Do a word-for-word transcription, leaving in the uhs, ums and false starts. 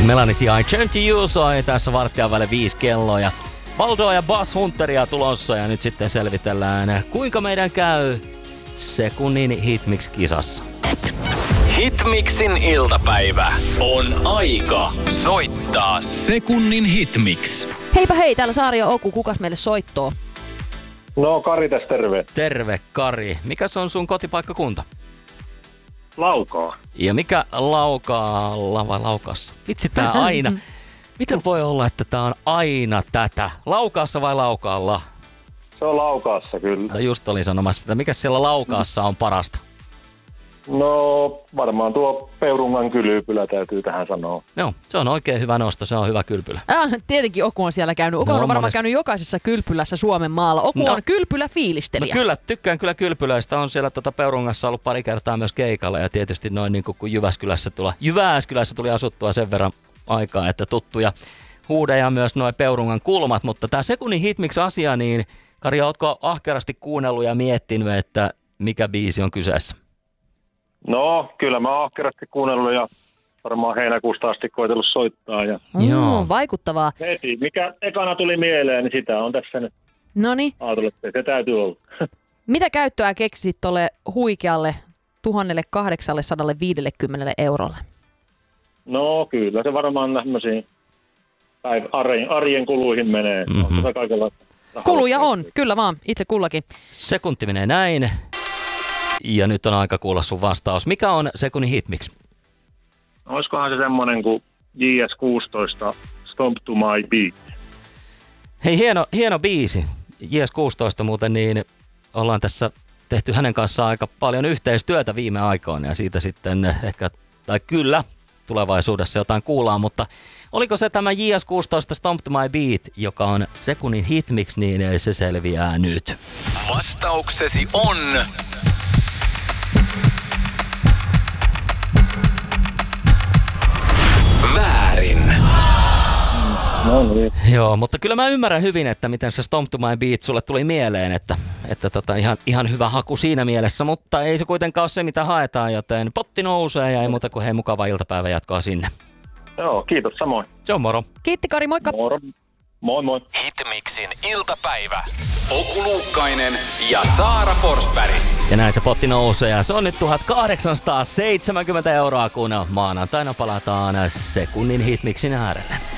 Melanie C. I Turn to You soi tässä varttia väle viisi kelloa. Valdoa ja Bass Hunteria tulossa ja nyt sitten selvitellään, kuinka meidän käy sekunnin Hitmix-kisassa. Hitmixin iltapäivä on aika soittaa sekunnin Hitmix. Heipä hei, täällä Saari ja Oku, kukas meille soittoo? No Kari tässä terve. Terve Kari. Mikäs on sun kotipaikkakunta? Laukaa. Ja mikä Laukaalla vai Laukaassa? Vitsi tää aina. Miten voi olla, että tää on aina tätä? Laukaassa vai Laukaalla? Se on Laukaassa kyllä. No just olin sanomassa, että mikä siellä Laukaassa on parasta? No varmaan tuo Peurungan kylpylä täytyy tähän sanoa. Joo, se on oikein hyvä nosto, se on hyvä kylpylä. Ah, tietenkin Oku on siellä käynyt. Oku no, on varmaan monesti käynyt jokaisessa kylpylässä Suomen maalla. Oku no, on kylpyläfiilistelijä. No kyllä, tykkään kyllä kylpylöistä. On siellä tuota Peurungassa ollut pari kertaa myös keikalla ja tietysti noin niin kuin Jyväskylässä, tuli, Jyväskylässä tuli asuttua sen verran aikaa, että tuttuja huudeja myös noin Peurungan kulmat. Mutta tämä sekunnin Hitmix-asia, niin Kari, ootko ahkerasti kuunnellut ja miettinyt, että mikä biisi on kyseessä? No, kyllä mä oon ahkerasti kuunnellut ja varmaan heinäkuusta asti koetellut soittaa. Ja mm, Joo. Vaikuttavaa. Heti, mikä ekana tuli mieleen, niin sitä on tässä nyt. Noniin. Ajatellut, että se täytyy olla. Mitä käyttöä keksit tolle huikealle tuhatkahdeksansataaviisikymmentä eurolle? No kyllä, se varmaan tämmöisiin arjen, arjen kuluihin menee. Mm-hmm. On kuluja on, kyllä vaan, itse kullakin. Sekunti menee näin. Ja nyt on aika kuulla sun vastaus. Mikä on sekunnin Hitmix? Olisikohan se semmonen kuin J S kuusitoista Stomp to My Beat? Hei, hieno, hieno biisi. J S kuusitoista muuten, niin ollaan tässä tehty hänen kanssaan aika paljon yhteistyötä viime aikoina. Ja siitä sitten ehkä, tai kyllä, tulevaisuudessa jotain kuullaan. Mutta oliko se tämä J S kuusitoista Stomp to My Beat, joka on sekunnin Hitmix, niin se selviää nyt. Vastauksesi on... väärin. No niin. Joo, mutta kyllä mä ymmärrän hyvin, että miten se Stomp to My Beat sulle tuli mieleen, että, että tota, ihan, ihan hyvä haku siinä mielessä, mutta ei se kuitenkaan ole se, mitä haetaan, joten potti nousee ja ei muuta kuin hei, mukavaa iltapäivää jatkoa sinne. Joo, kiitos samoin. Se on moro. Kiitti Kari, moikka. Moro. Moi moi. Hitmixin iltapäivä. Oku Luukkainen ja Saara Forsberg. Ja näin se potti nousee ja se on nyt tuhatkahdeksansataaseitsemänkymmentä euroa, kun maanantaina palataan sekunnin Hitmixin äärelle.